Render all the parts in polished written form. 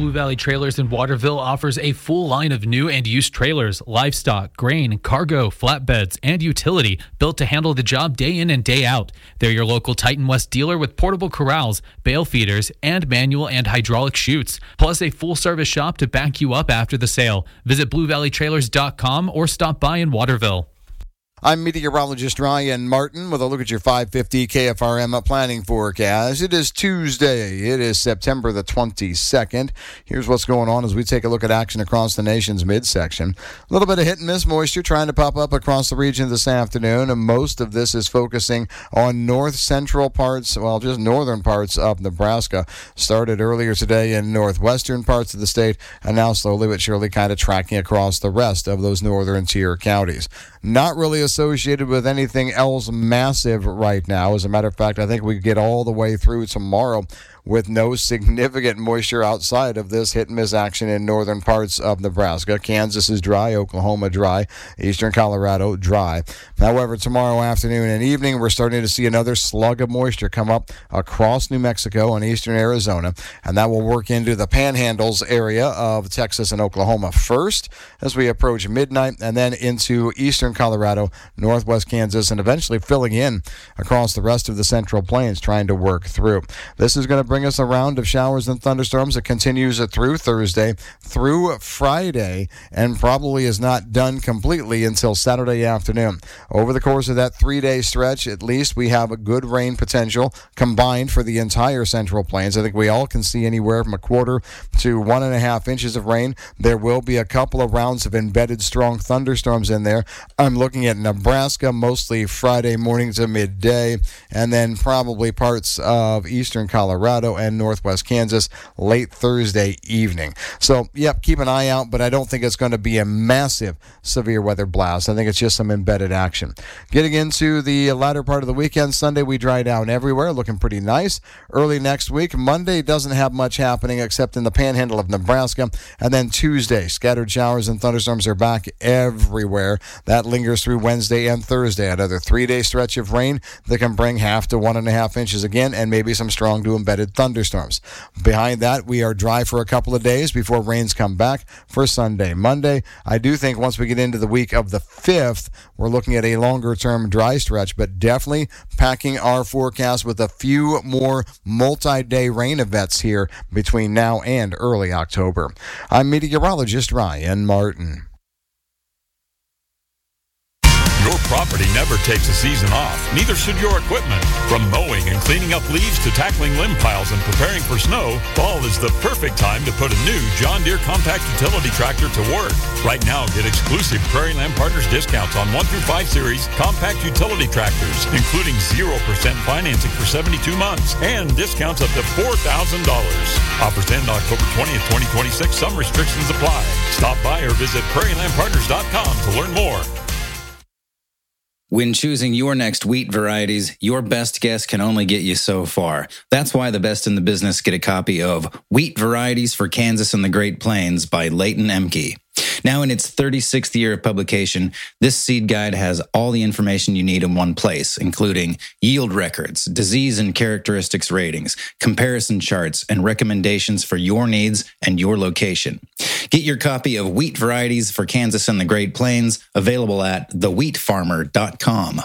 Blue Valley Trailers in Waterville offers a full line of new and used trailers, livestock, grain, cargo, flatbeds, and utility built to handle the job day in and day out. They're your local Titan West dealer with portable corrals, bale feeders, and manual and hydraulic chutes, plus a full-service shop to back you up after the sale. Visit BlueValleyTrailers.com or stop by in Waterville. I'm meteorologist Ryan Martin with a look at your 550 KFRM planning forecast. It is Tuesday. It is September the 22nd. Here's what's going on as we take a look at action across the nation's midsection. A little bit of hit and miss moisture trying to pop up across the region this afternoon, and most of this is focusing on north central parts, well, just northern parts of Nebraska. Started earlier today in northwestern parts of the state, and now slowly but surely kind of tracking across the rest of those northern tier counties. Not really associated with anything else massive right now. As a matter of fact, I think we get all the way through tomorrow with no significant moisture outside of this hit-and-miss action in northern parts of Nebraska. Kansas is dry, Oklahoma dry, eastern Colorado dry. However, tomorrow afternoon and evening, we're starting to see another slug of moisture come up across New Mexico and eastern Arizona, and that will work into the panhandles area of Texas and Oklahoma first as we approach midnight, and then into eastern Colorado, northwest Kansas, and eventually filling in across the rest of the Central Plains, trying to work through. This is going to bring us a round of showers and thunderstorms that continues through Thursday, through Friday, and probably is not done completely until Saturday afternoon. Over the course of that 3-day stretch, at least, we have a good rain potential combined for the entire Central Plains. I think we all can see anywhere from 1/4 to 1.5 inches of rain. There will be a couple of rounds of embedded strong thunderstorms in there. I'm looking at Nebraska mostly Friday morning to midday, and then probably parts of eastern Colorado and northwest Kansas late Thursday evening. So, yep, keep an eye out, but I don't think it's going to be a massive severe weather blast. I think it's just some embedded action. Getting into the latter part of the weekend, Sunday we dry down everywhere, looking pretty nice. Early next week, Monday doesn't have much happening except in the panhandle of Nebraska, and then Tuesday, scattered showers and thunderstorms are back everywhere. That lingers through Wednesday and Thursday. Another 3-day stretch of rain that can bring 1/2 to 1.5 inches again, and maybe some strong to embedded thunderstorms. Behind that, we are dry for a couple of days before rains come back for Sunday. Monday, I do think once we get into the week of the 5th, we're looking at a longer-term dry stretch, but definitely packing our forecast with a few more multi-day rain events here between now and early October. I'm meteorologist Ryan Martin. Your property never takes a season off. Neither should your equipment. From mowing and cleaning up leaves to tackling limb piles and preparing for snow, fall is the perfect time to put a new John Deere compact utility tractor to work. Right now, get exclusive Prairie Land Partners discounts on 1 through 5 series compact utility tractors, including 0% financing for 72 months and discounts up to $4,000. Offers end October 20th, 2026. Some restrictions apply. Stop by or visit prairielandpartners.com to learn more. When choosing your next wheat varieties, your best guess can only get you so far. That's why the best in the business get a copy of Wheat Varieties for Kansas and the Great Plains by Leighton Emke. Now in its 36th year of publication, this seed guide has all the information you need in one place, including yield records, disease and characteristics ratings, comparison charts, and recommendations for your needs and your location. Get your copy of Wheat Varieties for Kansas and the Great Plains, available at thewheatfarmer.com.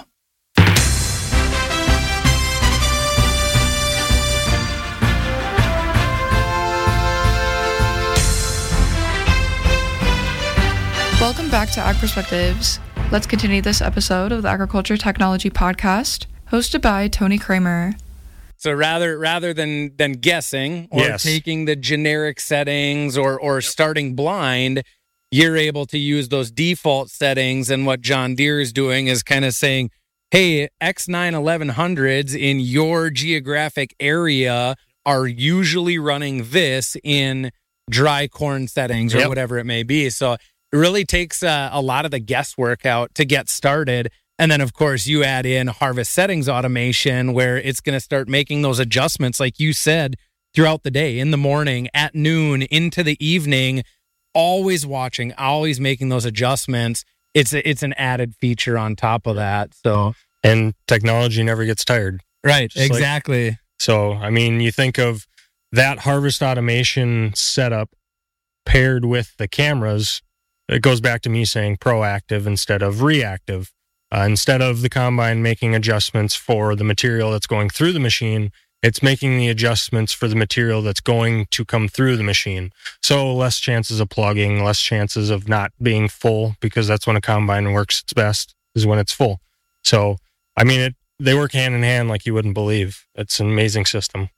Welcome back to Ag Perspectives. Let's continue this episode of the Agriculture Technology Podcast, hosted by Tony Kramer. So rather than guessing or taking the generic settings or starting blind, you're able to use those default settings. And what John Deere is doing is kind of saying, hey, X9 1100s in your geographic area are usually running this in dry corn settings or whatever it may be. So it really takes a lot of the guesswork out to get started. And then, of course, you add in harvest settings automation where it's going to start making those adjustments, like you said, throughout the day, in the morning, at noon, into the evening, always watching, always making those adjustments. It's an added feature on top of that. So, and technology never gets tired. Right, exactly. So, I mean, you think of that harvest automation setup paired with the cameras, it goes back to me saying proactive instead of reactive. Instead of the combine making adjustments for the material that's going through the machine, it's making the adjustments for the material that's going to come through the machine. So less chances of plugging, less chances of not being full, because that's when a combine works its best, is when it's full. So, I mean, they work hand in hand like you wouldn't believe. It's an amazing system.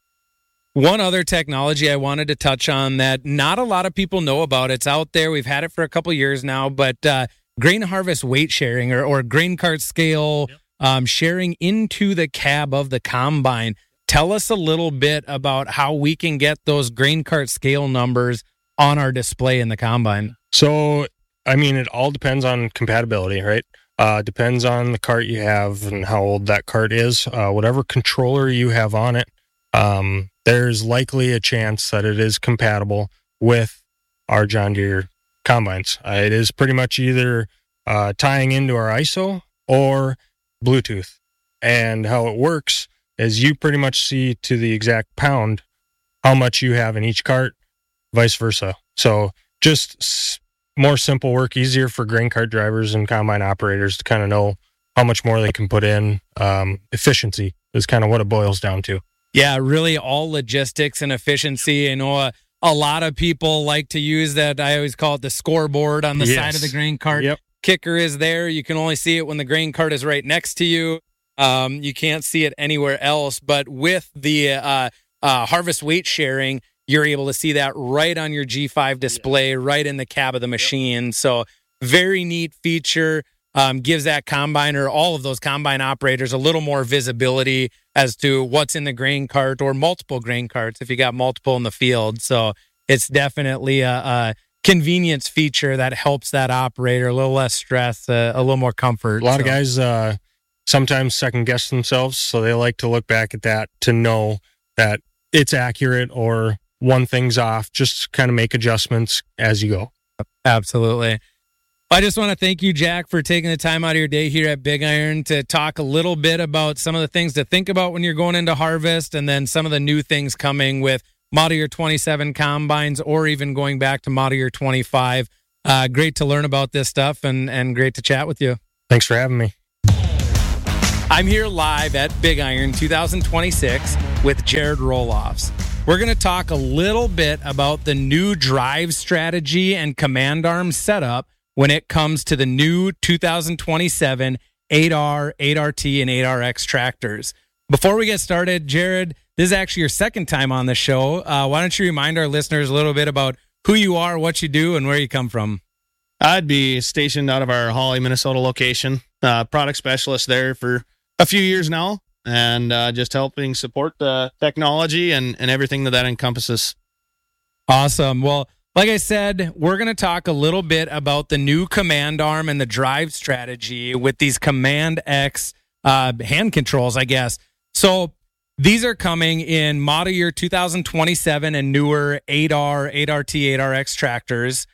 One other technology I wanted to touch on that not a lot of people know about. It's out there. We've had it for a couple years now, but grain harvest weight sharing or grain cart scale sharing into the cab of the combine. Tell us a little bit about how we can get those grain cart scale numbers on our display in the combine. So, I mean, it all depends on compatibility, right? Depends on the cart you have and how old that cart is. Whatever controller you have on it, there's likely a chance that it is compatible with our John Deere combines. It is pretty much either tying into our ISO or Bluetooth. And how it works is you pretty much see to the exact pound how much you have in each cart, vice versa. So just more simple work, easier for grain cart drivers and combine operators to kind of know how much more they can put in. Efficiency is kind of what it boils down to. Yeah, really all logistics and efficiency. I know a lot of people like to use that. I always call it the scoreboard on the side of the grain cart. Yep. Kicker is there. You can only see it when the grain cart is right next to you. You can't see it anywhere else. But with the harvest weight sharing, you're able to see that right on your G5 display, right in the cab of the machine. So very neat feature. Gives that combine or all of those combine operators a little more visibility as to what's in the grain cart or multiple grain carts if you got multiple in the field. So it's definitely a convenience feature that helps that operator, a little less stress, a little more comfort. A lot of guys sometimes second guess themselves, so they like to look back at that to know that it's accurate or one thing's off. Just kind of make adjustments as you go. Absolutely. I just want to thank you, Jack, for taking the time out of your day here at Big Iron to talk a little bit about some of the things to think about when you're going into harvest and then some of the new things coming with Model Year 27 combines or even going back to Model Year 25. Great to learn about this stuff and great to chat with you. Thanks for having me. I'm here live at Big Iron 2026 with Jared Roloffs. We're going to talk a little bit about the new drive strategy and command arm setup when it comes to the new 2027 8R, 8RT, and 8RX tractors. Before we get started, Jared, this is actually your second time on the show. Why don't you remind our listeners a little bit about who you are, what you do, and where you come from? I'd be stationed out of our Hawley, Minnesota location, product specialist there for a few years now, and just helping support the technology and everything that encompasses. Awesome. Well, like I said, we're going to talk a little bit about the new command arm and the drive strategy with these Command X hand controls, I guess. So these are coming in model year 2027 and newer 8R, 8RT, 8RX tractors.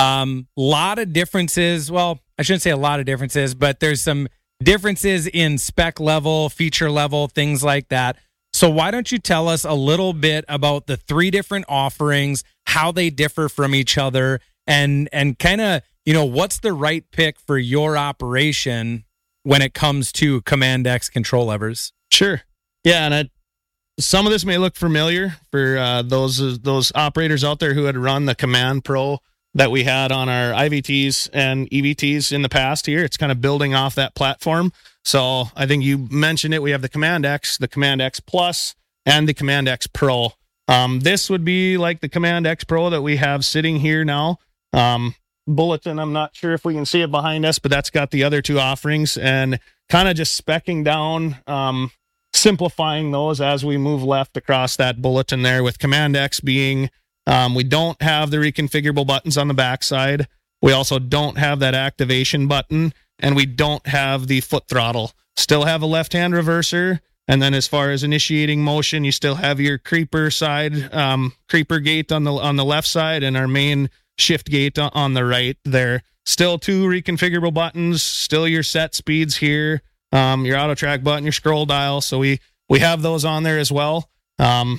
Lot of differences. Well, I shouldn't say a lot of differences, but there's some differences in spec level, feature level, things like that. So why don't you tell us a little bit about the three different offerings, how they differ from each other, and kind of, what's the right pick for your operation when it comes to Command X control levers? Sure. Yeah, and some of this may look familiar for those operators out there who had run the Command Pro that we had on our IVTs and EVTs in the past here. It's kind of building off that platform. So I think you mentioned it. We have the Command X, the Command X Plus, and the Command X Pro. This would be like the Command X Pro that we have sitting here now. Bulletin, I'm not sure if we can see it behind us, but that's got the other two offerings and kind of just speccing down, simplifying those as we move left across that bulletin there, with Command X being we don't have the reconfigurable buttons on the backside. We also don't have that activation button, and we don't have the foot throttle. Still have a left-hand reverser, and then as far as initiating motion, you still have your creeper side, creeper gate on the left side, and our main shift gate on the right there. Still two reconfigurable buttons, still your set speeds here, your auto track button, your scroll dial. So we have those on there as well.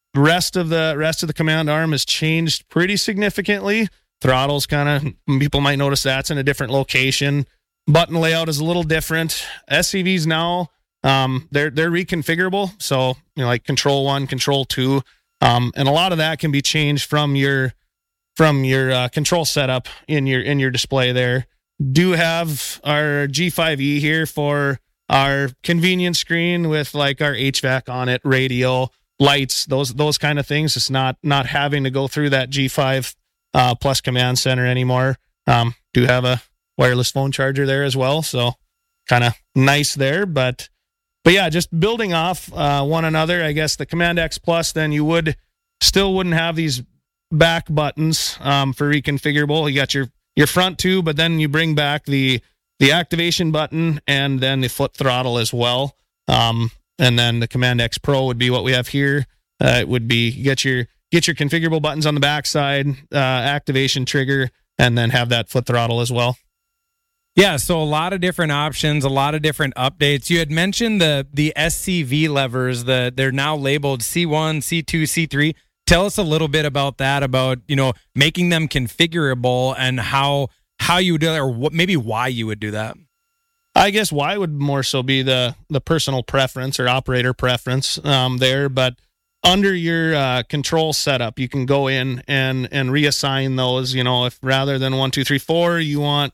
rest of the command arm has changed pretty significantly. Throttle's people might notice that's in a different location. Button layout is a little different. SCVs now, they're reconfigurable. So, like control 1, control 2. And a lot of that can be changed from your control setup in your display there. Do have our G5E here for our convenience screen with like our HVAC on it, radio, lights, those kind of things. It's not having to go through that G5 plus command center anymore. Do have a wireless phone charger there as well, so kind of nice there. But yeah, just building off one another. I guess the Command X Plus, then you wouldn't have these back buttons for reconfigurable. You got your front two, but then you bring back the activation button and then the foot throttle as well. And then the Command X Pro would be what we have here. It would be get your configurable buttons on the backside, activation trigger, and then have that foot throttle as well. Yeah, so a lot of different options, a lot of different updates. You had mentioned the SCV levers, they're now labeled C1, C2, C3. Tell us a little bit about that, about making them configurable and how you would do that, or maybe why you would do that. I guess why would more so be the personal preference or operator preference there, but under your control setup, you can go in and reassign those. If rather than 1, 2, 3, 4, you want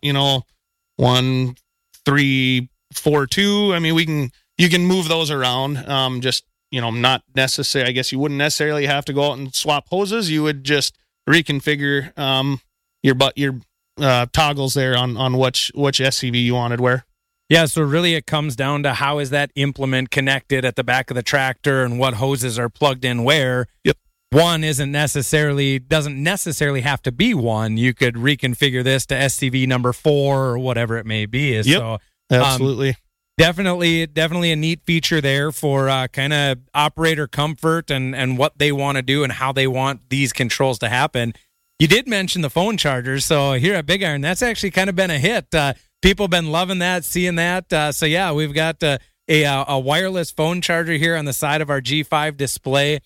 1, 3, 4, 2. I mean, you can move those around. Just not necessary. I guess you wouldn't necessarily have to go out and swap hoses. You would just reconfigure your toggles there on which SCV you wanted where. Yeah, so really it comes down to how is that implement connected at the back of the tractor and what hoses are plugged in where. Yep. One doesn't necessarily have to be one. You could reconfigure this to SCV number 4 or whatever it may be. Yep. So absolutely. Definitely a neat feature there for kind of operator comfort and what they want to do and how they want these controls to happen. You did mention the phone chargers. So here at Big Iron, that's actually kind of been a hit. People have been loving that, seeing that. So yeah, we've got a wireless phone charger here on the side of our G5 display.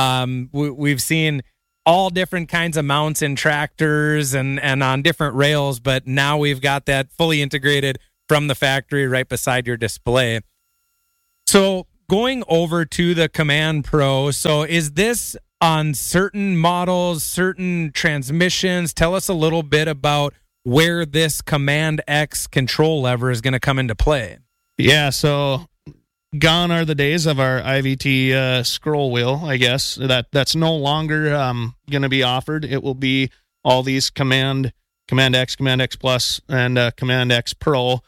We've seen all different kinds of mounts in tractors and on different rails, but now we've got that fully integrated from the factory right beside your display. So going over to the Command Pro, so is this on certain models, certain transmissions? Tell us a little bit about where this Command X control lever is going to come into play. Yeah, so gone are the days of our IVT scroll wheel, I guess. That's no longer going to be offered. It will be all these Command X, Command X Plus, and Command X Pro.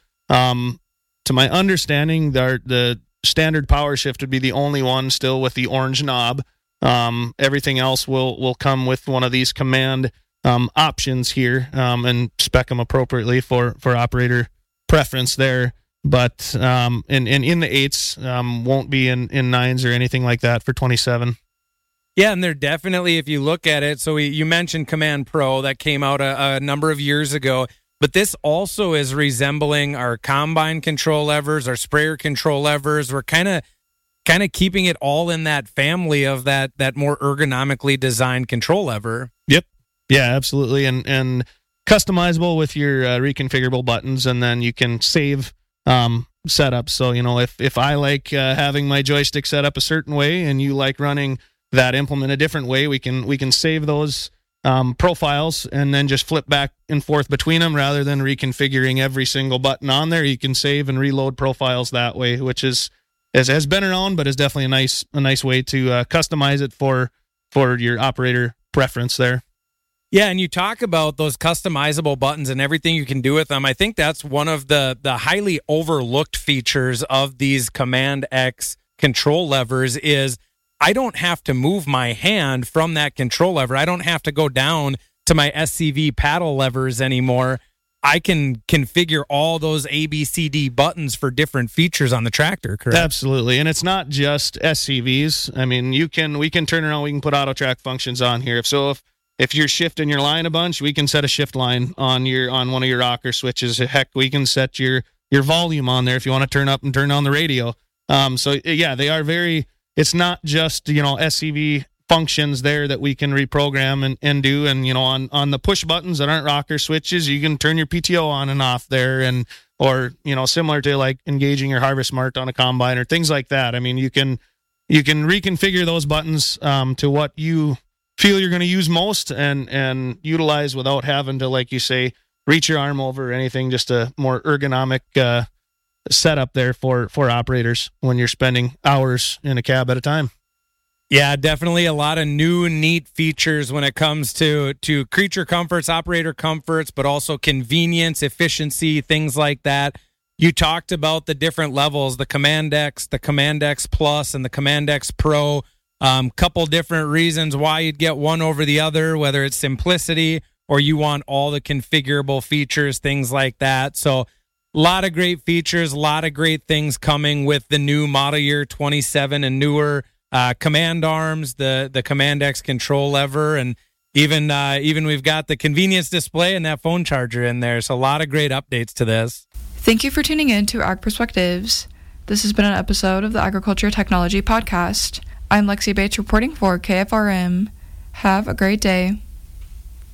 To my understanding, the standard power shift would be the only one still with the orange knob. Everything else will come with one of these command options here, and spec them appropriately for operator preference there. But in the 8s, won't be in 9s or anything like that for 27. Yeah, and they're definitely, if you look at it, so you mentioned Command Pro that came out a number of years ago, but this also is resembling our combine control levers, our sprayer control levers. We're kind of keeping it all in that family of that more ergonomically designed control lever. Yep. Yeah, absolutely. And customizable with your reconfigurable buttons, and then you can save setups. So, if I like having my joystick set up a certain way and you like running that implement a different way, we can save those profiles and then just flip back and forth between them rather than reconfiguring every single button on there. You can save and reload profiles that way, which has been around, but is definitely a nice way to customize it for your operator preference there. Yeah, and you talk about those customizable buttons and everything you can do with them. I think that's one of the highly overlooked features of these Command X control levers is I don't have to move my hand from that control lever. I don't have to go down to my SCV paddle levers anymore. I can configure all those ABCD buttons for different features on the tractor, correct? Absolutely. And it's not just SCVs. I mean, we can turn around, we can put auto track functions on here. If you're shifting your line a bunch, we can set a shift line on one of your rocker switches. Heck, we can set your volume on there if you want to turn up and turn on the radio. So yeah, they are very, it's not just, SCV functions there that we can reprogram and do. And, on the push buttons that aren't rocker switches, you can turn your PTO on and off there, or similar to like engaging your Harvest Mart on a combine or things like that. I mean, you can reconfigure those buttons to what you feel you're going to use most and utilize without having to, like you say, reach your arm over or anything. Just a more ergonomic setup there for operators when you're spending hours in a cab at a time. Yeah, definitely a lot of new neat features when it comes to creature comforts, operator comforts, but also convenience, efficiency, things like that. You talked about the different levels, the Command X, the Command X Plus, and the Command X Pro. Couple different reasons why you'd get one over the other, whether it's simplicity or you want all the configurable features, things like that. So a lot of great features, a lot of great things coming with the new model year 27 and newer command arms, the Command X control lever, and even we've got the convenience display and that phone charger in there. So a lot of great updates to this. Thank you for tuning in to Ag Perspectives. This has been an episode of the Agriculture Technology Podcast. I'm Lexi Bates reporting for KFRM. Have a great day.